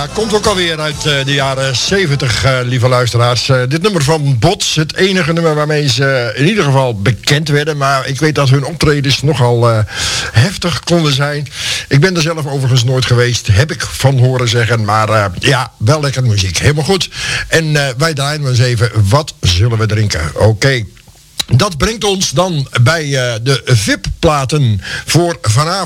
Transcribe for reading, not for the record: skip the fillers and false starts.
Komt ook alweer uit de jaren 70, lieve luisteraars. Dit nummer van Bots, het enige nummer waarmee ze in ieder geval bekend werden. Maar ik weet dat hun optredens nogal heftig konden zijn. Ik ben er zelf overigens nooit geweest, heb ik van horen zeggen. Maar ja, wel lekker muziek. Helemaal goed. En wij draaien eens even, wat zullen we drinken? Oké. Dat brengt ons dan bij de VIP-platen voor vanavond.